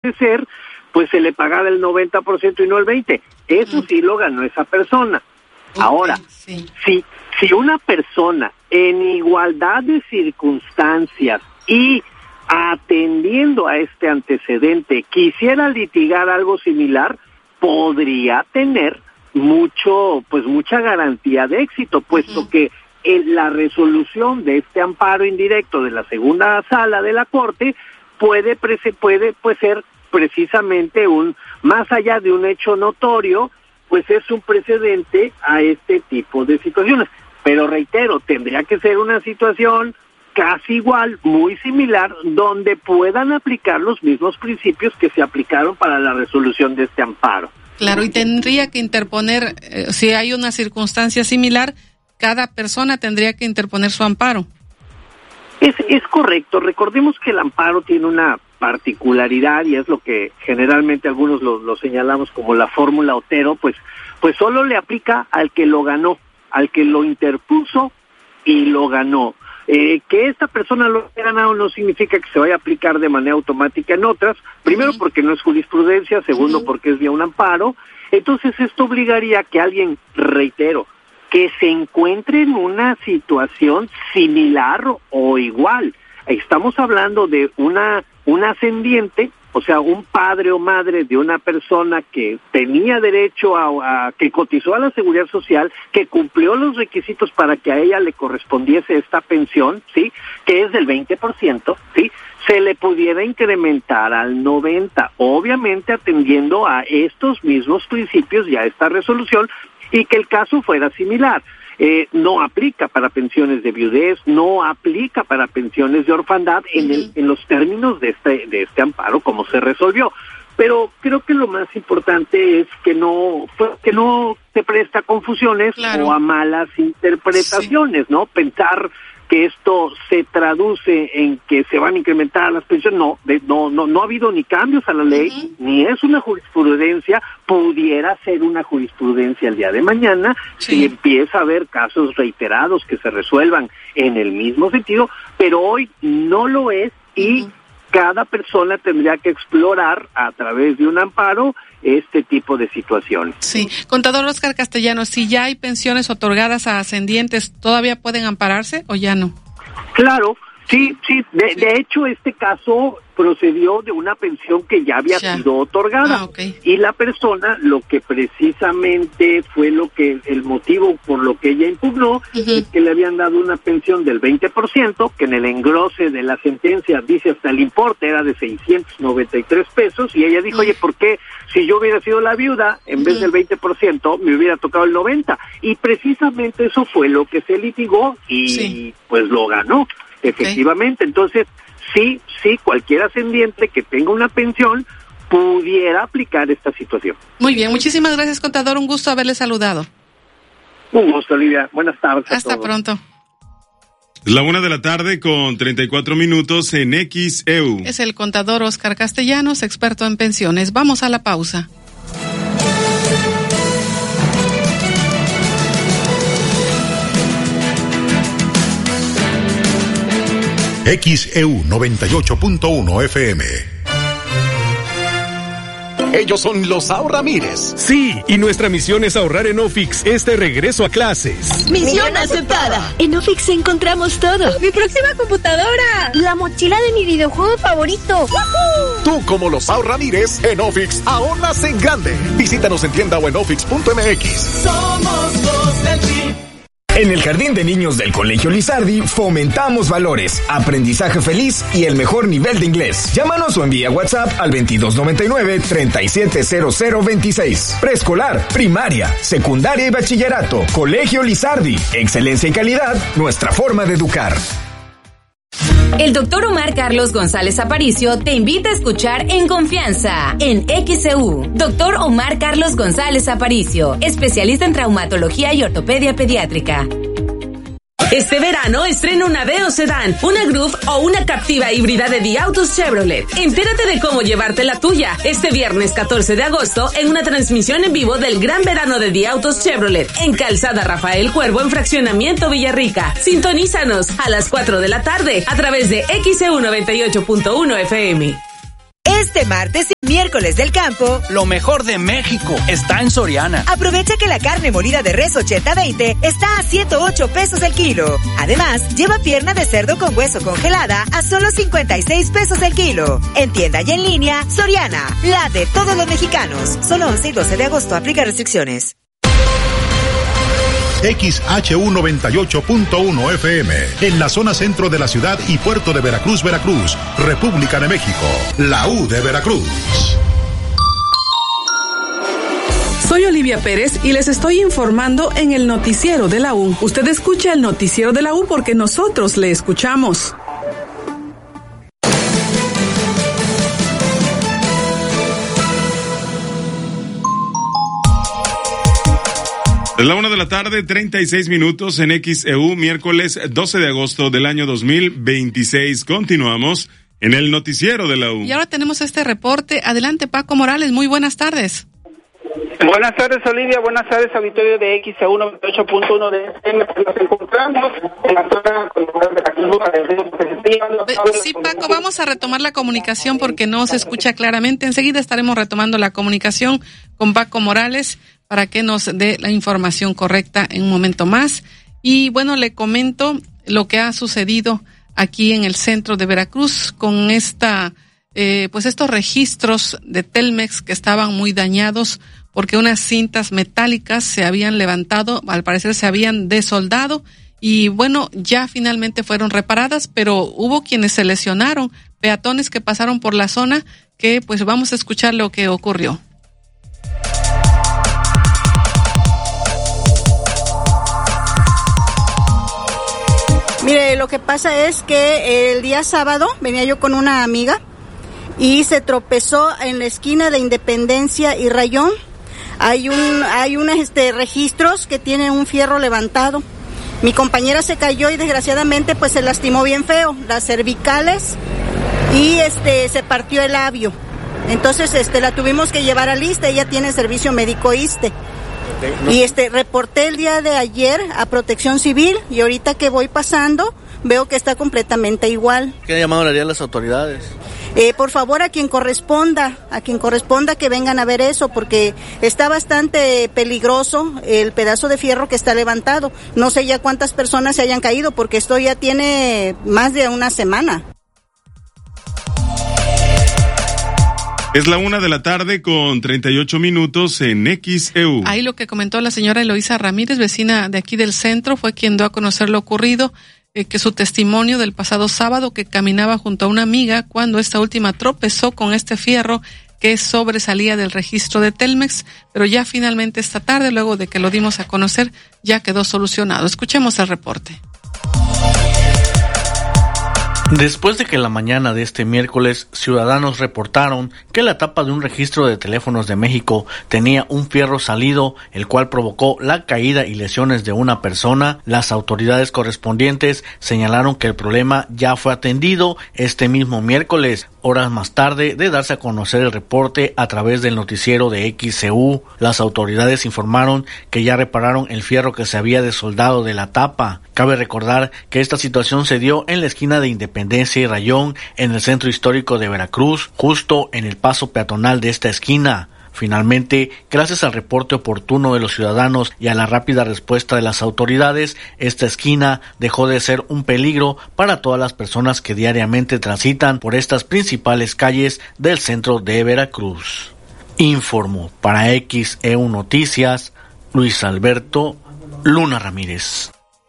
ser, pues se le pagara el 90% y no el 20%. Eso sí lo ganó esa persona. Ahora, si una persona en igualdad de circunstancias y atendiendo a este antecedente quisiera litigar algo similar, podría tener mucha garantía de éxito, puesto que la resolución de este amparo indirecto de la segunda sala de la Corte puede ser precisamente más allá de un hecho notorio, pues es un precedente a este tipo de situaciones. Pero reitero, tendría que ser una situación casi igual, muy similar, donde puedan aplicar los mismos principios que se aplicaron para la resolución de este amparo. Claro, y tendría que interponer, si hay una circunstancia similar, cada persona tendría que interponer su amparo. Es correcto. Recordemos que el amparo tiene una particularidad y es lo que generalmente algunos lo señalamos como la fórmula Otero, pues solo le aplica al que lo ganó, al que lo interpuso y lo ganó. Que esta persona lo haya ganado no significa que se vaya a aplicar de manera automática en otras, primero porque no es jurisprudencia, segundo porque es vía un amparo. Entonces esto obligaría a que alguien, reitero, que se encuentre en una situación similar o igual. Estamos hablando de un ascendiente, o sea, un padre o madre de una persona que tenía derecho que cotizó a la Seguridad Social, que cumplió los requisitos para que a ella le correspondiese esta pensión, ¿sí? Que es del 20%, ¿sí? Se le pudiera incrementar al 90%, obviamente atendiendo a estos mismos principios y a esta resolución, y que el caso fuera similar. No aplica para pensiones de viudez, no aplica para pensiones de orfandad en los términos de este amparo como se resolvió. Pero creo que lo más importante es que no se presta a confusiones o a malas interpretaciones, ¿no? Pensar que esto se traduce en que se van a incrementar las pensiones, no ha habido ni cambios a la ley, ni es una jurisprudencia, pudiera ser una jurisprudencia el día de mañana, si empieza a haber casos reiterados que se resuelvan en el mismo sentido, pero hoy no lo es y cada persona tendría que explorar a través de un amparo este tipo de situaciones. Sí, contador Oscar Castellanos, si ya hay pensiones otorgadas a ascendientes, ¿todavía pueden ampararse o ya no? Claro, sí. De hecho, este caso procedió de una pensión que ya había sido otorgada. Y la persona, lo que precisamente fue el motivo por lo que ella impugnó, es que le habían dado una pensión del 20%, que en el engrose de la sentencia dice hasta el importe era de 693 pesos, y ella dijo, oye, ¿por qué si yo hubiera sido la viuda, en vez del 20%, me hubiera tocado el 90%? Y precisamente eso fue lo que se litigó y pues lo ganó, efectivamente. Entonces, sí, cualquier ascendiente que tenga una pensión pudiera aplicar esta situación. Muy bien, muchísimas gracias, contador, un gusto haberle saludado. Un gusto, Olivia, buenas tardes. Hasta pronto. La 1:34 en XEU. Es el contador Oscar Castellanos, experto en pensiones. Vamos a la pausa. XEU 98.1 FM. Ellos son los Ahorramires. Sí, y nuestra misión es ahorrar en Ofix este regreso a clases. ¡Misión aceptada! En Ofix encontramos todo. ¡Mi próxima computadora! ¡La mochila de mi videojuego favorito! ¡Woohoo! Tú, como los Ahorramires, en Ofix ahorras en grande. Visítanos en tienda o en ofix.mx. Somos los del team. En el Jardín de Niños del Colegio Lizardi fomentamos valores, aprendizaje feliz y el mejor nivel de inglés. Llámanos o envía WhatsApp al 2299-370026. Preescolar, primaria, secundaria y bachillerato. Colegio Lizardi. Excelencia y calidad, nuestra forma de educar. El doctor Omar Carlos González Aparicio te invita a escuchar En Confianza, en XEU. Doctor Omar Carlos González Aparicio, especialista en traumatología y ortopedia pediátrica. Este verano estrena una Aveo Sedán, una Groove o una Captiva híbrida de The Autos Chevrolet. Entérate de cómo llevarte la tuya este viernes 14 de agosto en una transmisión en vivo del Gran Verano de The Autos Chevrolet en Calzada Rafael Cuervo en Fraccionamiento Villarrica. Sintonízanos a las 4 de la tarde a través de XEU 98.1 FM. Este martes y miércoles del campo, lo mejor de México está en Soriana. Aprovecha que la carne molida de res 80-20 está a 108 pesos el kilo. Además, lleva pierna de cerdo con hueso congelada a solo 56 pesos el kilo. En tienda y en línea, Soriana, la de todos los mexicanos. Solo 11 y 12 de agosto, aplica restricciones. XHU 98.1 FM, en la zona centro de la ciudad y puerto de Veracruz, Veracruz, República de México, la U de Veracruz. Soy Olivia Pérez y les estoy informando en el noticiero de la U. Usted escucha el noticiero de la U porque nosotros le escuchamos. Es la 1:36 p.m. en XEU, miércoles 12 de agosto del año 2026. Continuamos en el noticiero de la U. Y ahora tenemos este reporte. Adelante, Paco Morales. Muy buenas tardes. Buenas tardes, Olivia. Buenas tardes, auditorio de XEU 98.1 de FM. Nos encontramos en la zona de... Sí, Paco, vamos a retomar la comunicación porque no se escucha claramente. Enseguida estaremos retomando la comunicación con Paco Morales para que nos dé la información correcta en un momento más. Y bueno, le comento lo que ha sucedido aquí en el centro de Veracruz con pues estos registros de Telmex que estaban muy dañados porque unas cintas metálicas se habían levantado, al parecer se habían desoldado y bueno, ya finalmente fueron reparadas, pero hubo quienes se lesionaron, peatones que pasaron por la zona, que pues vamos a escuchar lo que ocurrió. Mire, lo que pasa es que el día sábado venía yo con una amiga y se tropezó en la esquina de Independencia y Rayón. Hay unos registros que tienen un fierro levantado. Mi compañera se cayó y desgraciadamente pues se lastimó bien feo, las cervicales y se partió el labio. Entonces la tuvimos que llevar al ISSSTE, ella tiene servicio médico ISSSTE. Y reporté el día de ayer a Protección Civil y ahorita que voy pasando veo que está completamente igual. ¿Qué llamado le harían las autoridades? Por favor, a quien corresponda que vengan a ver eso, porque está bastante peligroso el pedazo de fierro que está levantado. No sé ya cuántas personas se hayan caído, porque esto ya tiene más de una semana. Es la 1:38 p.m. en XEU. Ahí lo que comentó la señora Eloísa Ramírez, vecina de aquí del centro, fue quien dio a conocer lo ocurrido, que su testimonio del pasado sábado, que caminaba junto a una amiga cuando esta última tropezó con este fierro que sobresalía del registro de Telmex, pero ya finalmente esta tarde, luego de que lo dimos a conocer, ya quedó solucionado. Escuchemos el reporte. Después de que la mañana de este miércoles ciudadanos reportaron que la tapa de un registro de teléfonos de México tenía un fierro salido, el cual provocó la caída y lesiones de una persona, las autoridades correspondientes señalaron que el problema ya fue atendido este mismo miércoles, horas más tarde de darse a conocer el reporte a través del noticiero de XEU. Las autoridades informaron que ya repararon el fierro que se había desoldado de la tapa. Cabe recordar que esta situación se dio en la esquina de Independencia y Rayón, en el centro histórico de Veracruz, justo en el paso peatonal de esta esquina. Finalmente, gracias al reporte oportuno de los ciudadanos y a la rápida respuesta de las autoridades, esta esquina dejó de ser un peligro para todas las personas que diariamente transitan por estas principales calles del centro de Veracruz. Informó para XEU Noticias, Luis Alberto Luna Ramírez.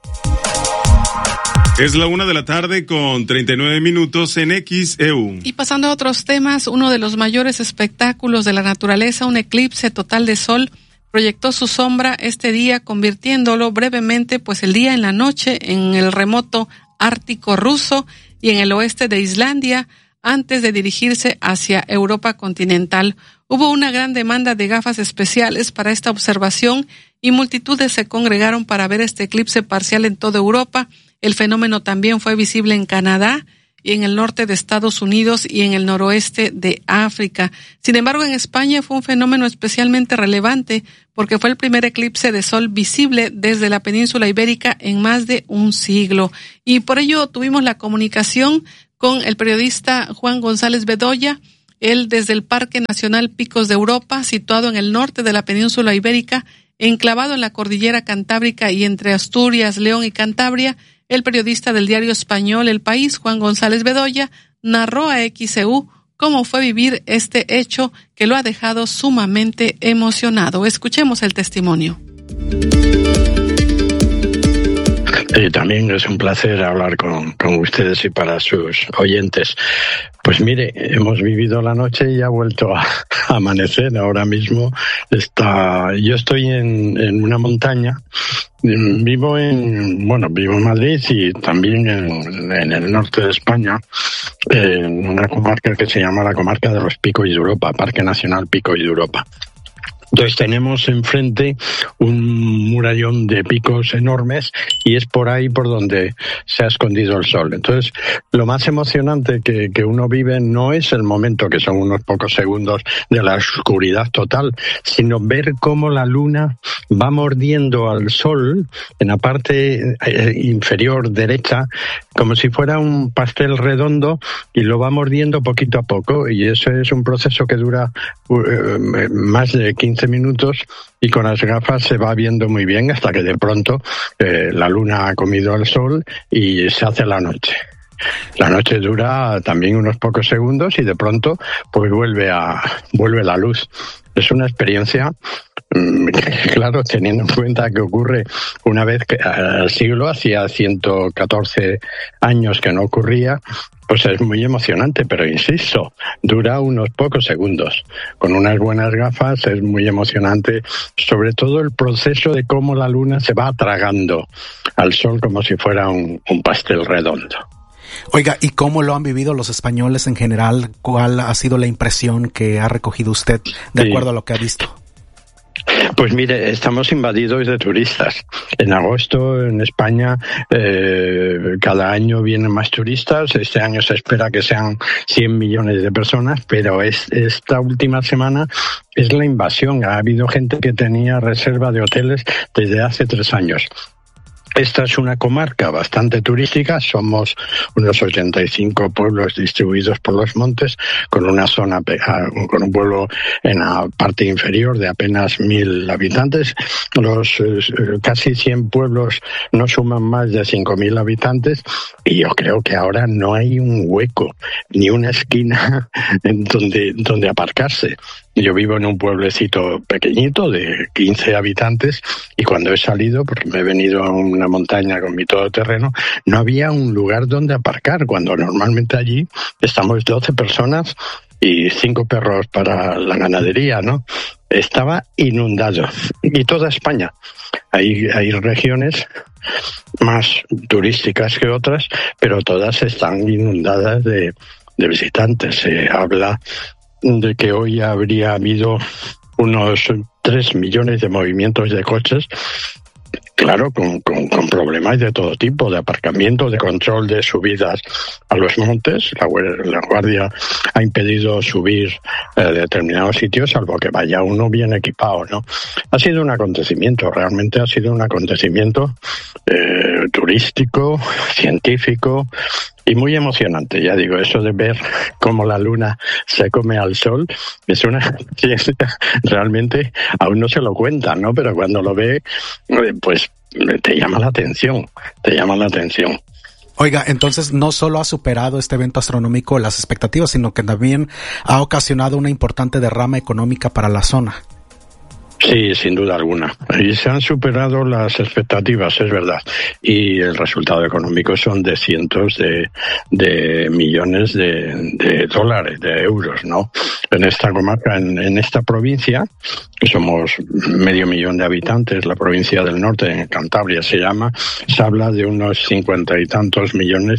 Es la 1:39 p.m. en XEU. Y pasando a otros temas, uno de los mayores espectáculos de la naturaleza, un eclipse total de sol, proyectó su sombra este día, convirtiéndolo brevemente, pues el día en la noche, en el remoto Ártico ruso y en el oeste de Islandia, antes de dirigirse hacia Europa continental. Hubo una gran demanda de gafas especiales para esta observación y multitudes se congregaron para ver este eclipse parcial en toda Europa. El fenómeno también fue visible en Canadá y en el norte de Estados Unidos y en el noroeste de África. Sin embargo, en España fue un fenómeno especialmente relevante porque fue el primer eclipse de sol visible desde la península ibérica en más de un siglo. Y por ello tuvimos la comunicación con el periodista Juan González Bedoya, Él desde el Parque Nacional Picos de Europa, situado en el norte de la península ibérica, enclavado en la cordillera cantábrica y entre Asturias, León y Cantabria, el periodista del diario español El País, Juan González Bedoya, narró a XEU cómo fue vivir este hecho que lo ha dejado sumamente emocionado. Escuchemos el testimonio. También es un placer hablar con ustedes y para sus oyentes. Pues mire, hemos vivido la noche y ha vuelto a amanecer. Ahora mismo yo estoy en una montaña. Vivo en Madrid y también en el norte de España, en una comarca que se llama la comarca de los Picos de Europa, Parque Nacional Picos de Europa. Entonces tenemos enfrente un murallón de picos enormes y es por ahí por donde se ha escondido el sol. Entonces, lo más emocionante que uno vive no es el momento, que son unos pocos segundos de la oscuridad total, sino ver cómo la luna va mordiendo al sol en la parte inferior derecha, como si fuera un pastel redondo, y lo va mordiendo poquito a poco, y eso es un proceso que dura más de 15 minutos, y con las gafas se va viendo muy bien hasta que de pronto la luna ha comido al sol y se hace la noche. La noche dura también unos pocos segundos y de pronto pues vuelve la luz. Es una experiencia, claro, teniendo en cuenta que ocurre una vez que al siglo, hacía 114 años que no ocurría, pues es muy emocionante, pero insisto, dura unos pocos segundos. Con unas buenas gafas es muy emocionante, sobre todo el proceso de cómo la luna se va tragando al sol como si fuera un pastel redondo. Oiga, ¿y cómo lo han vivido los españoles en general? ¿Cuál ha sido la impresión que ha recogido usted de acuerdo a lo que ha visto? Pues mire, estamos invadidos de turistas. En agosto en España cada año vienen más turistas. Este año se espera que sean 100 millones de personas, pero esta última semana es la invasión. Ha habido gente que tenía reserva de hoteles desde hace 3 años. Esta es una comarca bastante turística, somos unos 85 pueblos distribuidos por los montes, con una zona, con un pueblo en la parte inferior de apenas 1.000 habitantes. Los casi 100 pueblos no suman más de 5.000 habitantes, y yo creo que ahora no hay un hueco, ni una esquina en donde aparcarse. Yo vivo en un pueblecito pequeñito de 15 habitantes y cuando he salido, porque me he venido a una montaña con mi todoterreno, no había un lugar donde aparcar, cuando normalmente allí estamos 12 personas y 5 perros para la ganadería, ¿no? Estaba inundado. Y toda España. Hay regiones más turísticas que otras, pero todas están inundadas de visitantes. Se habla de que hoy habría habido unos 3 millones de movimientos de coches, claro, con problemas de todo tipo, de aparcamiento, de control de subidas a los montes. La Guardia ha impedido subir determinados sitios, salvo que vaya uno bien equipado, ¿no? Ha sido un acontecimiento, realmente ha sido un acontecimiento turístico, científico, y muy emocionante. Ya digo, eso de ver cómo la luna se come al sol es una ciencia, realmente aún no se lo cuentan, ¿no? Pero cuando lo ve, pues te llama la atención. Oiga, entonces no solo ha superado este evento astronómico las expectativas, sino que también ha ocasionado una importante derrama económica para la zona. Sí, sin duda alguna. Y se han superado las expectativas, es verdad. Y el resultado económico son de cientos de millones de dólares, de euros, ¿no? En esta comarca, en esta provincia, que somos 500.000 de habitantes, la provincia del norte, en Cantabria se llama, se habla de unos 50 y tantos millones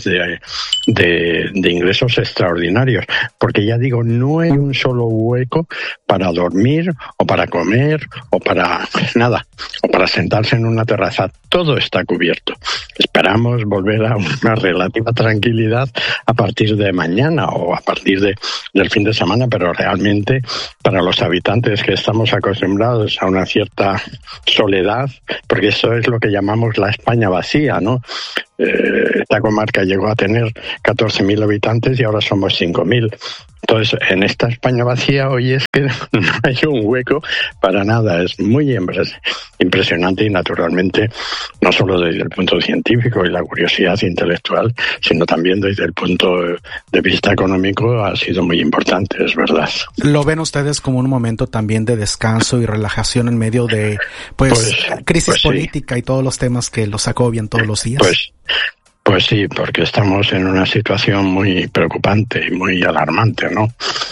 de ingresos extraordinarios. Porque ya digo, no hay un solo hueco para dormir o para comer o para nada, o para sentarse en una terraza. Todo está cubierto. Esperamos volver a una relativa tranquilidad a partir de mañana o a partir del fin de semana, pero realmente para los habitantes que estamos acostumbrados a una cierta soledad, porque eso es lo que llamamos la España vacía, ¿no? Esta comarca llegó a tener 14.000 habitantes y ahora somos 5.000. Entonces, en esta España vacía hoy es que no hay un hueco para nada. Es muy impresionante y naturalmente, no solo desde el punto científico y la curiosidad intelectual, sino también desde el punto de vista económico ha sido muy importante, es verdad. ¿Lo ven ustedes como un momento también de descanso y relajación en medio de crisis política y todos los temas que los agobian todos los días? Pues sí, porque estamos en una situación muy preocupante y muy alarmante, ¿no?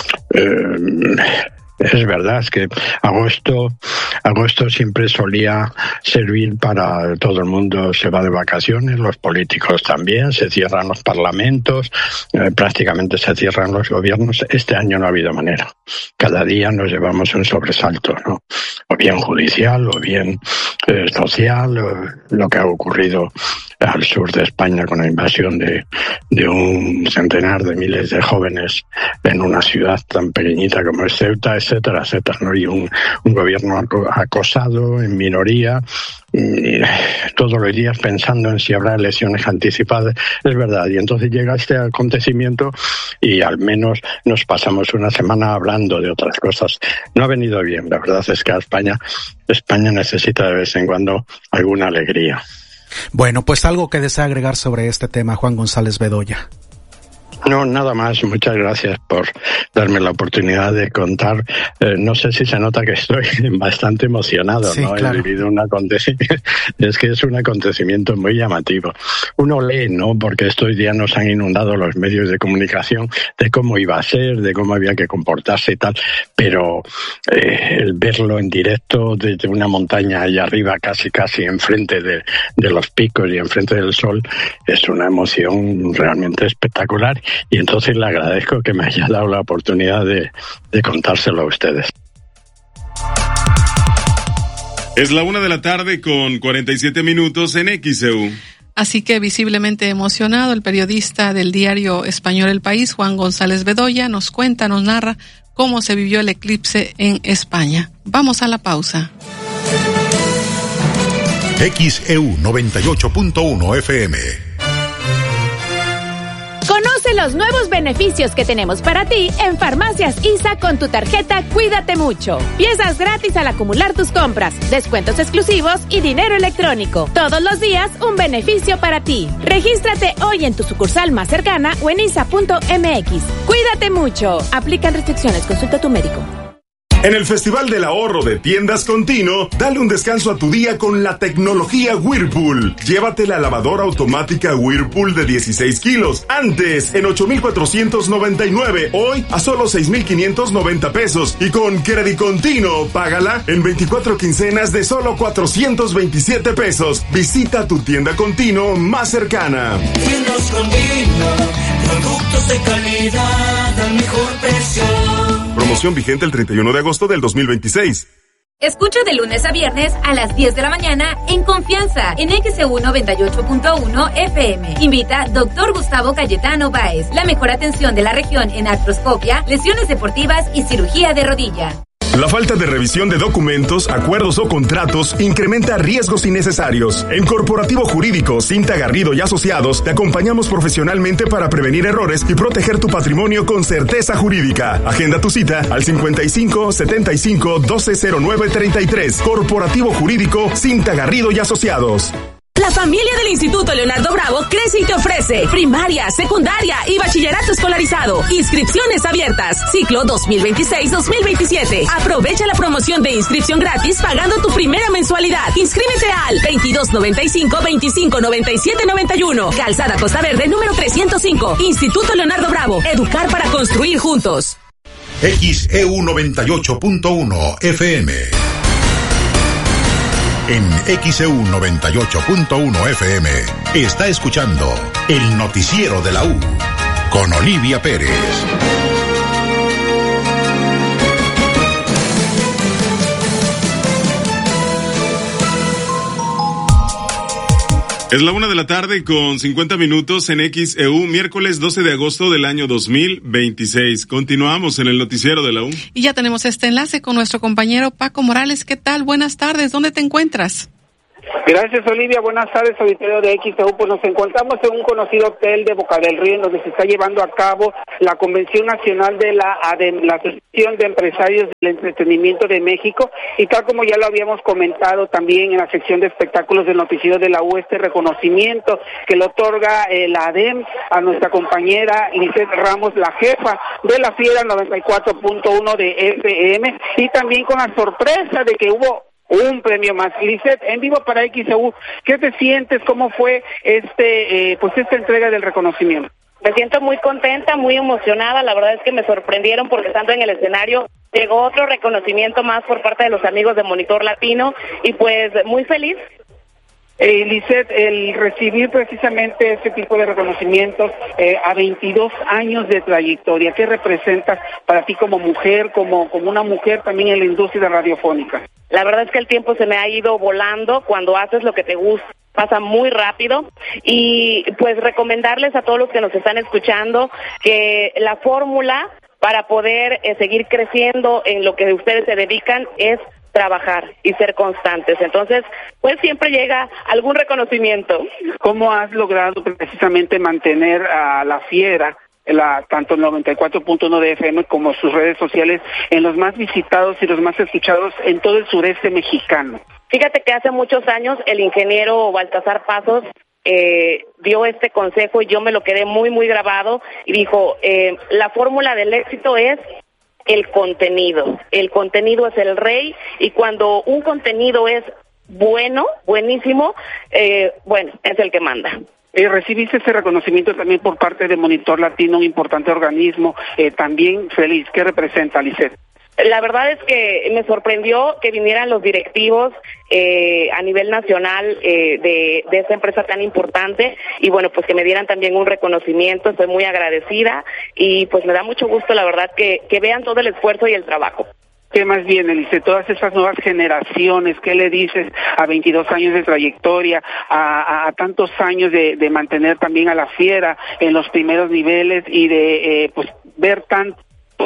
Es verdad, es que agosto siempre solía servir para todo el mundo se va de vacaciones, los políticos también, se cierran los parlamentos, prácticamente se cierran los gobiernos. Este año no ha habido manera. Cada día nos llevamos un sobresalto, ¿no? O bien judicial, o bien social, lo que ha ocurrido al sur de España con la invasión de un centenar de miles de jóvenes en una ciudad tan pequeñita como es Ceuta, etcétera, etcétera, ¿no? Y un gobierno acosado, en minoría, y todos los días pensando en si habrá elecciones anticipadas. Es verdad, y entonces llega este acontecimiento y al menos nos pasamos una semana hablando de otras cosas. No ha venido bien, la verdad es que a España necesita de vez en cuando alguna alegría. Bueno, pues algo que desea agregar sobre este tema, Juan González Bedoya. No, nada más. Muchas gracias por darme la oportunidad de contar. No sé si se nota que estoy bastante emocionado, sí, ¿no? Claro. He vivido un acontecimiento. Es que es un acontecimiento muy llamativo. Uno lee, ¿no? Porque estos días nos han inundado los medios de comunicación de cómo iba a ser, de cómo había que comportarse y tal. Pero el verlo en directo desde una montaña allá arriba, casi enfrente de los picos y enfrente del sol, es una emoción realmente espectacular. Y entonces le agradezco que me haya dado la oportunidad de contárselo a ustedes. Es la 1:00 con 47 minutos en XEU. Así que visiblemente emocionado, el periodista del diario español El País, Juan González Bedoya, nos narra cómo se vivió el eclipse en España. Vamos a la pausa. XEU 98.1 FM. Conoce los nuevos beneficios que tenemos para ti en Farmacias ISA con tu tarjeta Cuídate Mucho. Piezas gratis al acumular tus compras, descuentos exclusivos y dinero electrónico. Todos los días un beneficio para ti. Regístrate hoy en tu sucursal más cercana o en isa.mx. Cuídate mucho. Aplican restricciones. Consulta a tu médico. En el Festival del Ahorro de Tiendas Continuo, dale un descanso a tu día con la tecnología Whirlpool. Llévate la lavadora automática Whirlpool de 16 kilos. Antes, en 8,499. Hoy, a solo 6,590 pesos. Y con Credit Continuo, págala en 24 quincenas de solo 427 pesos. Visita tu tienda Continuo más cercana. Tiendas Continuo, productos de calidad al mejor precio. Promoción vigente el 31 de agosto del 2026. Escucha de lunes a viernes a las 10 de la mañana en Confianza en XEU 98.1 FM. Invita Dr. Gustavo Cayetano Báez. La mejor atención de la región en artroscopia, lesiones deportivas y cirugía de rodilla. La falta de revisión de documentos, acuerdos o contratos incrementa riesgos innecesarios. En Corporativo Jurídico Cinta Garrido y Asociados te acompañamos profesionalmente para prevenir errores y proteger tu patrimonio con certeza jurídica. Agenda tu cita al 55 75 12 09 33. Corporativo Jurídico Cinta Garrido y Asociados. La familia del Instituto Leonardo Bravo crece y te ofrece primaria, secundaria y bachillerato escolarizado. Inscripciones abiertas. Ciclo 2026-2027. Aprovecha la promoción de inscripción gratis pagando tu primera mensualidad. Inscríbete al 2295-259791. Calzada Costa Verde número 305. Instituto Leonardo Bravo. Educar para construir juntos. XEU 98.1 FM. En XEU 98.1 FM está escuchando el noticiero de la U con Olivia Pérez. Es la 1:00 con 50 minutos en XEU, miércoles 12 de agosto del año 2026. Continuamos en el noticiero de la U. Y ya tenemos este enlace con nuestro compañero Paco Morales. ¿Qué tal? Buenas tardes. ¿Dónde te encuentras? Gracias, Olivia. Buenas tardes, auditorio de XEU. Pues nos encontramos en un conocido hotel de Boca del Río, en donde se está llevando a cabo la Convención Nacional de la ADEM, la Asociación de Empresarios del Entretenimiento de México, y tal como ya lo habíamos comentado también en la sección de espectáculos del noticiero de la U, este reconocimiento que le otorga la ADEM a nuestra compañera Lisette Ramos, la jefa de la Fiera 94.1 de FM, y también con la sorpresa de que hubo un premio más. Lisette, en vivo para XEU, ¿qué te sientes? ¿Cómo fue esta entrega del reconocimiento? Me siento muy contenta, muy emocionada. La verdad es que me sorprendieron porque estando en el escenario llegó otro reconocimiento más por parte de los amigos de Monitor Latino y pues muy feliz. Lisette, el recibir precisamente este tipo de reconocimientos a 22 años de trayectoria, ¿qué representas para ti como mujer, como una mujer también en la industria radiofónica? La verdad es que el tiempo se me ha ido volando cuando haces lo que te gusta. Pasa muy rápido y pues recomendarles a todos los que nos están escuchando que la fórmula para poder seguir creciendo en lo que ustedes se dedican es trabajar y ser constantes. Entonces, pues siempre llega algún reconocimiento. ¿Cómo has logrado precisamente mantener a la Fiera, tanto el 94.1 de FM como sus redes sociales, en los más visitados y los más escuchados en todo el sureste mexicano? Fíjate que hace muchos años el ingeniero Baltasar Pasos dio este consejo y yo me lo quedé muy, muy grabado y dijo, la fórmula del éxito es el contenido. El contenido es el rey y cuando un contenido es bueno, buenísimo, es el que manda. Recibiste ese reconocimiento también por parte de Monitor Latino, un importante organismo, también feliz. ¿Qué representa, Lisette? La verdad es que me sorprendió que vinieran los directivos a nivel nacional de esta empresa tan importante y bueno, pues que me dieran también un reconocimiento. Estoy muy agradecida y pues me da mucho gusto, la verdad, que vean todo el esfuerzo y el trabajo. ¿Qué más viene, Lice? Todas esas nuevas generaciones, ¿qué le dices a 22 años de trayectoria, a tantos años de mantener también a la Fiera en los primeros niveles y de ver tantos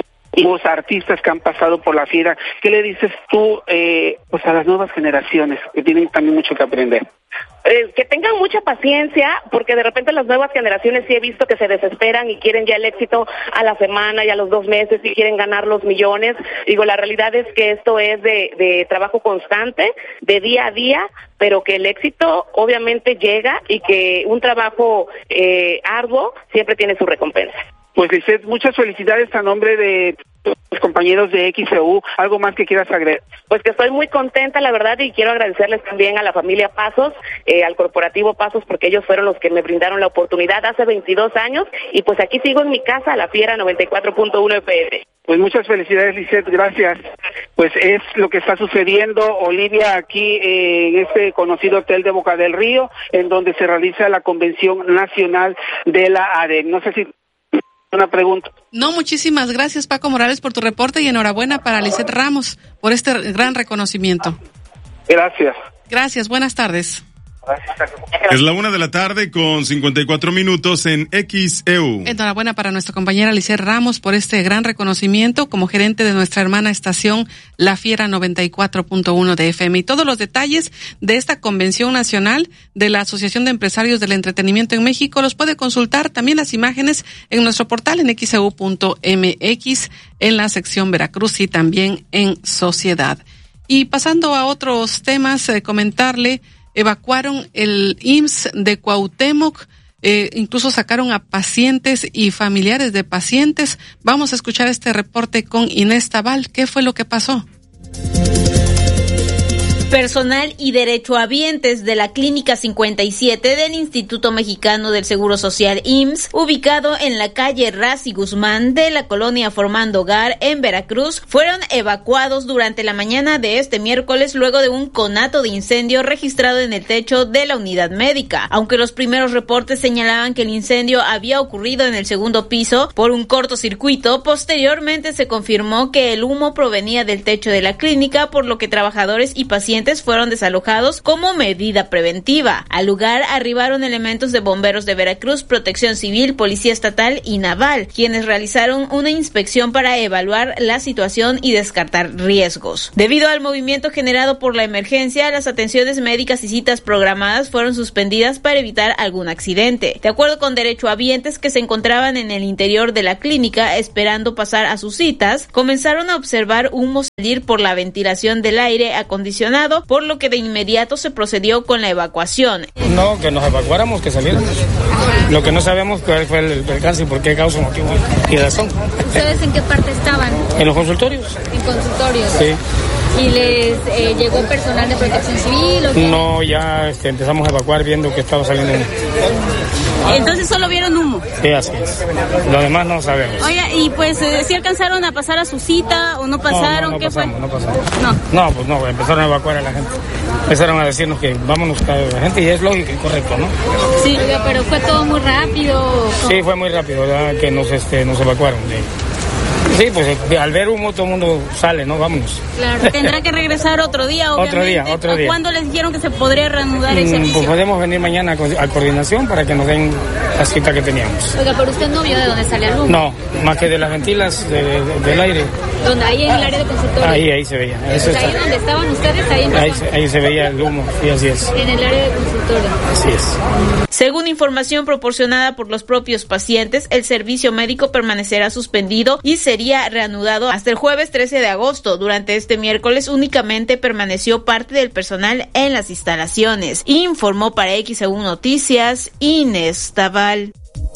artistas que han pasado por la Fiera? ¿Qué le dices tú a las nuevas generaciones que tienen también mucho que aprender? Que tengan mucha paciencia, porque de repente las nuevas generaciones sí he visto que se desesperan y quieren ya el éxito a la semana y a los 2 meses y quieren ganar los millones. Digo, la realidad es que esto es de trabajo constante, de día a día, pero que el éxito obviamente llega y que un trabajo arduo siempre tiene su recompensa. Pues Lisette, muchas felicidades a nombre de los compañeros de XEU. ¿Algo más que quieras agregar? Pues que estoy muy contenta, la verdad, y quiero agradecerles también a la familia Pasos, al corporativo Pasos, porque ellos fueron los que me brindaron la oportunidad hace 22 años, y pues aquí sigo en mi casa, la Fiera 94.1 FM. Pues muchas felicidades, Lisette, gracias. Pues es lo que está sucediendo, Olivia, aquí en este conocido hotel de Boca del Río, en donde se realiza la Convención Nacional de la ADEM. No sé si una pregunta. No, muchísimas gracias, Paco Morales, por tu reporte y enhorabuena para Lisette Ramos por este gran reconocimiento. Gracias. Gracias, buenas tardes. Es la 1:00 con 54 minutos en XEU. Enhorabuena para nuestra compañera Lisette Ramos por este gran reconocimiento como gerente de nuestra hermana estación La Fiera 94.1 de FM. Y todos los detalles de esta convención nacional de la Asociación de Empresarios del Entretenimiento en México los puede consultar, también las imágenes en nuestro portal en xeu.mx, en la sección Veracruz y también en Sociedad. Y pasando a otros temas, comentarle, evacuaron el IMSS de Cuauhtémoc, incluso sacaron a pacientes y familiares de pacientes. Vamos a escuchar este reporte con Inés Tabal. ¿Qué fue lo que pasó? Personal y derechohabientes de la Clínica 57 del Instituto Mexicano del Seguro Social IMSS, ubicado en la calle Razi Guzmán de la colonia Formando Hogar en Veracruz, fueron evacuados durante la mañana de este miércoles luego de un conato de incendio registrado en el techo de la unidad médica. Aunque los primeros reportes señalaban que el incendio había ocurrido en el segundo piso por un cortocircuito, posteriormente se confirmó que el humo provenía del techo de la clínica, por lo que trabajadores y pacientes pacientes fueron desalojados como medida preventiva. Al lugar arribaron elementos de bomberos de Veracruz, Protección Civil, Policía Estatal y Naval, quienes realizaron una inspección para evaluar la situación y descartar riesgos. Debido al movimiento generado por la emergencia, las atenciones médicas y citas programadas fueron suspendidas para evitar algún accidente. De acuerdo con derechohabientes que se encontraban en el interior de la clínica esperando pasar a sus citas, comenzaron a observar humo salir por la ventilación del aire acondicionado, por lo que de inmediato se procedió con la evacuación. No, que nos evacuáramos, que saliéramos. Lo que no sabemos cuál fue el percance y por qué causa, motivo y razón. ¿Ustedes en qué parte estaban? En los consultorios. En consultorios. Sí. ¿Y les llegó personal de Protección Civil? ¿O qué? No, ya empezamos a evacuar viendo que estaba saliendo humo. Entonces solo vieron humo. Sí, así es. Lo demás no sabemos. Oye, y pues ¿sí alcanzaron a pasar a su cita o no pasaron? No ¿Qué pasamos, fue? no pasamos. No. Pues no, empezaron a evacuar a la gente. Empezaron a decirnos que vámonos a la gente y es lógico y correcto, ¿no? Sí, pero fue todo muy rápido. Sí, fue muy rápido, ¿verdad? Que nos evacuaron. Sí, pues al ver humo todo el mundo sale, ¿no? Vámonos. Claro, tendrá que regresar otro día, obviamente. Otro día. ¿Cuándo les dijeron que se podría reanudar el servicio? Pues podemos venir mañana a coordinación para que nos den la cita que teníamos. Oiga, pero usted no vio de dónde sale el humo. No, más que de las ventilas del aire. ¿Dónde? Ahí en el área de consultorio. Ahí se veía. Eso ahí donde estaban ustedes, ahí se veía el humo, y así es. En el área de consultorio. Así es. Según información proporcionada por los propios pacientes, el servicio médico permanecerá suspendido y sería reanudado hasta el jueves 13 de agosto. Durante este miércoles únicamente permaneció parte del personal en las instalaciones. Informó para XEU Noticias Inés Taval.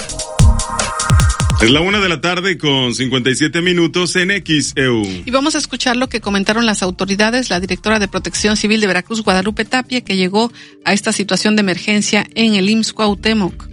Es la 1:00 con 57 minutos en XEU. Y vamos a escuchar lo que comentaron las autoridades, la directora de Protección Civil de Veracruz, Guadalupe Tapia, que llegó a esta situación de emergencia en el IMSS Cuauhtémoc.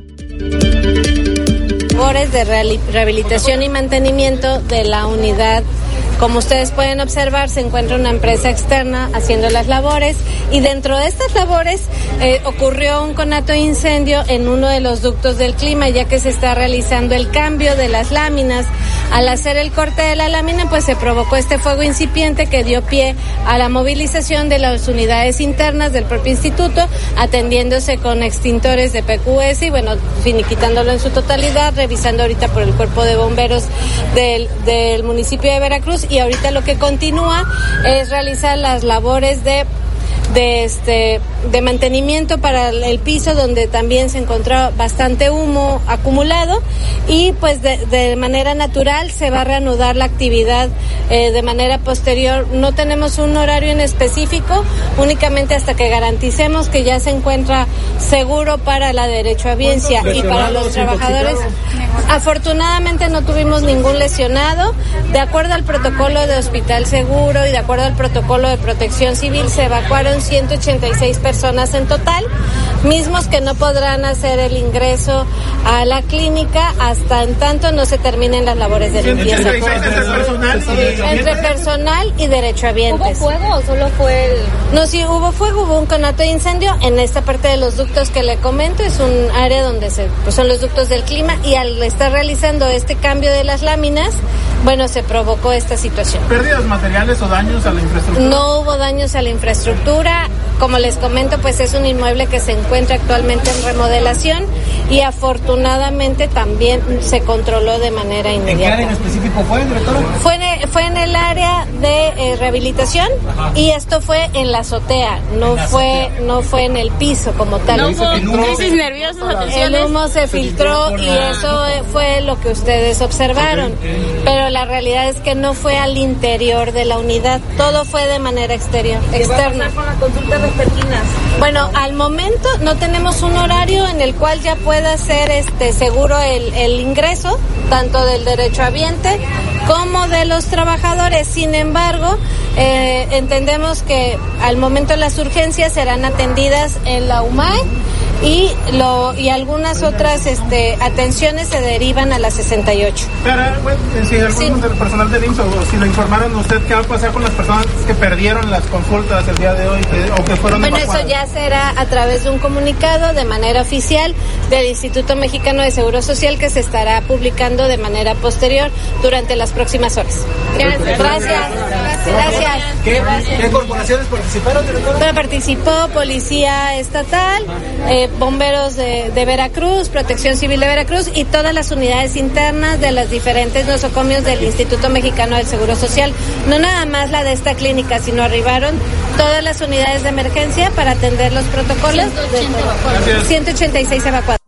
Labores de rehabilitación y mantenimiento de la unidad. Como ustedes pueden observar, se encuentra una empresa externa haciendo las labores y dentro de estas labores ocurrió un conato de incendio en uno de los ductos del clima, ya que se está realizando el cambio de las láminas. Al hacer el corte de la lámina, pues se provocó este fuego incipiente que dio pie a la movilización de las unidades internas del propio instituto, atendiéndose con extintores de PQS y bueno, finiquitándolo en su totalidad, revisando ahorita por el cuerpo de bomberos del municipio de Veracruz. Y ahorita lo que continúa es realizar las labores de mantenimiento para el piso, donde también se encontró bastante humo acumulado, y pues de manera natural se va a reanudar la actividad de manera posterior. No tenemos un horario en específico, únicamente hasta que garanticemos que ya se encuentra seguro para la derechohabiencia y para los trabajadores. Afortunadamente no tuvimos ningún lesionado. De acuerdo al protocolo de Hospital Seguro y de acuerdo al protocolo de Protección Civil, se evacuaron 186 personas en total, mismos que no podrán hacer el ingreso a la clínica hasta en tanto no se terminen las labores de limpieza. Entre personal y derechohabientes. ¿Hubo fuego o solo fue el...? No, sí, hubo fuego, hubo un conato de incendio en esta parte de los ductos que le comento. Es un área donde son los ductos del clima, y al estar realizando este cambio de las láminas, bueno, se provocó esta situación. ¿Pérdidas materiales o daños a la infraestructura? No hubo daños a la infraestructura. Como les comento, pues es un inmueble que se encuentra actualmente en remodelación y afortunadamente también se controló de manera inmediata. ¿En qué área en específico fue, directora? Fue en el área de rehabilitación. Ajá. Y esto fue en la azotea, no fue en el piso como tal. ¿No hubo crisis nerviosas? El humo se filtró y eso fue lo que ustedes observaron. Okay. Pero la realidad es que no fue al interior de la unidad, todo fue de manera externa. ¿Qué va a pasar con la consulta vespertinas? Bueno, al momento no tenemos un horario en el cual ya pueda ser seguro el ingreso, tanto del derechohabiente como de los trabajadores. Sin embargo, entendemos que al momento las urgencias serán atendidas en la UMAE y algunas otras atenciones se derivan a la 68. Pero si algún del personal del IMSS o si lo informaron a usted, ¿qué va a pasar con las personas que perdieron las consultas el día de hoy o que fueron evacuadas? Bueno, eso ya será a través de un comunicado de manera oficial del Instituto Mexicano de Seguro Social, que se estará publicando de manera posterior durante las próximas horas. Gracias. Gracias. ¿Qué corporaciones participaron, directora? Bueno, participó Policía Estatal, Bomberos de Veracruz, Protección Civil de Veracruz y todas las unidades internas de los diferentes nosocomios del Instituto Mexicano del Seguro Social. No nada más la de esta clínica, sino arribaron todas las unidades de emergencia para atender los protocolos. 186 evacuados.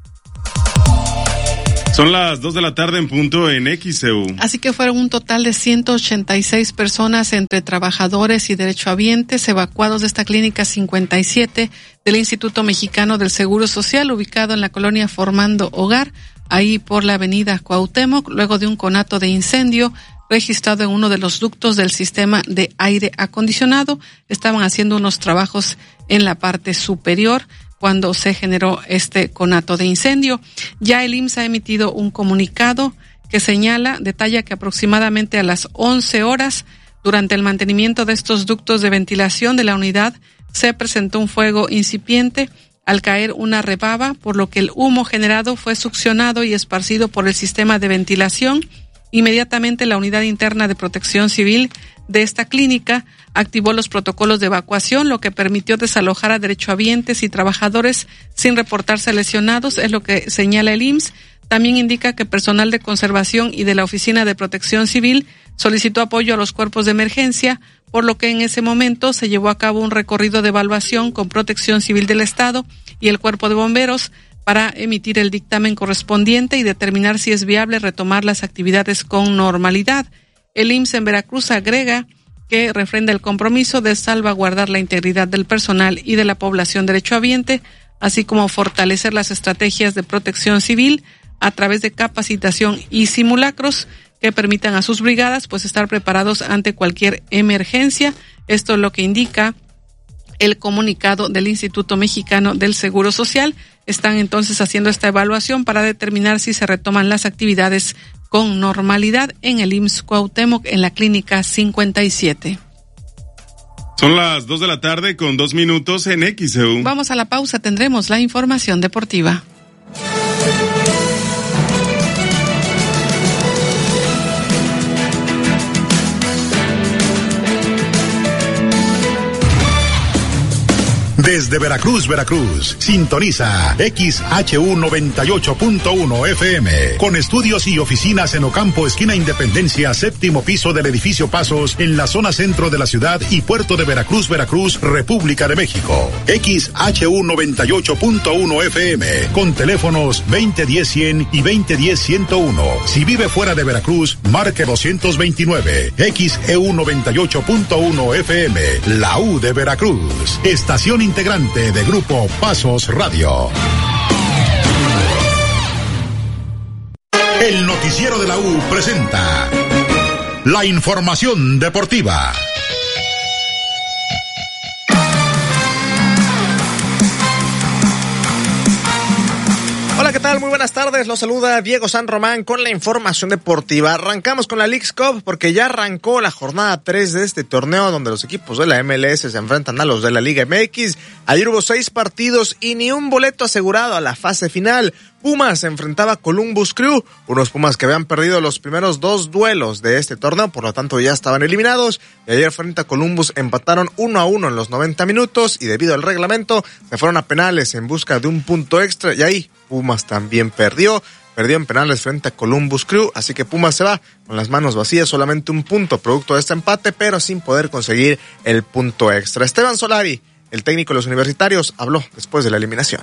Son las 2 de la tarde en punto en XEU. Así que fueron un total de 186 personas entre trabajadores y derechohabientes evacuados de esta clínica 57 del Instituto Mexicano del Seguro Social, ubicado en la colonia Formando Hogar, ahí por la avenida Cuauhtémoc, luego de un conato de incendio registrado en uno de los ductos del sistema de aire acondicionado. Estaban haciendo unos trabajos en la parte superior cuando se generó este conato de incendio. Ya el IMSS ha emitido un comunicado que detalla que aproximadamente a las 11 horas, durante el mantenimiento de estos ductos de ventilación de la unidad, se presentó un fuego incipiente al caer una rebaba, por lo que el humo generado fue succionado y esparcido por el sistema de ventilación. Inmediatamente la unidad interna de protección civil de esta clínica activó los protocolos de evacuación, lo que permitió desalojar a derechohabientes y trabajadores sin reportarse lesionados, es lo que señala el IMSS. También indica que personal de conservación y de la Oficina de Protección Civil solicitó apoyo a los cuerpos de emergencia, por lo que en ese momento se llevó a cabo un recorrido de evaluación con Protección Civil del Estado y el Cuerpo de Bomberos para emitir el dictamen correspondiente y determinar si es viable retomar las actividades con normalidad. El IMSS en Veracruz agrega que refrenda el compromiso de salvaguardar la integridad del personal y de la población derechohabiente, así como fortalecer las estrategias de protección civil a través de capacitación y simulacros que permitan a sus brigadas estar preparados ante cualquier emergencia. Esto es lo que indica el comunicado del Instituto Mexicano del Seguro Social. Están entonces haciendo esta evaluación para determinar si se retoman las actividades con normalidad en el IMSS Cuauhtémoc, en la clínica 57. Son las 2 de la tarde con 2 minutos en XEU. Vamos a la pausa, tendremos la información deportiva. Desde Veracruz, sintoniza XHU 98.1 FM, con estudios y oficinas en Ocampo, esquina Independencia, séptimo piso del edificio Pasos, en la zona centro de la ciudad y puerto de Veracruz, República de México. XHU 98.1 FM, con teléfonos 2010-100 y 2010-101. Si vive fuera de Veracruz, marque 229. XEU 98.1 FM, la U de Veracruz. Estación integrante de Grupo Pasos Radio. El noticiero de la U presenta la información deportiva. Hola, ¿qué tal? Muy buenas tardes. Los saluda Diego San Román con la información deportiva. Arrancamos con la Leagues Cup porque ya arrancó la jornada 3 de este torneo donde los equipos de la MLS se enfrentan a los de la Liga MX. Ayer hubo 6 partidos y ni un boleto asegurado a la fase final. Pumas se enfrentaba a Columbus Crew, unos Pumas que habían perdido los primeros 2 duelos de este torneo, por lo tanto ya estaban eliminados, y ayer frente a Columbus empataron 1-1 en los 90 minutos, y debido al reglamento se fueron a penales en busca de un punto extra, y ahí Pumas también perdió en penales frente a Columbus Crew, así que Pumas se va con las manos vacías, solamente un punto producto de este empate, pero sin poder conseguir el punto extra. Esteban Solari, el técnico de los universitarios, habló después de la eliminación.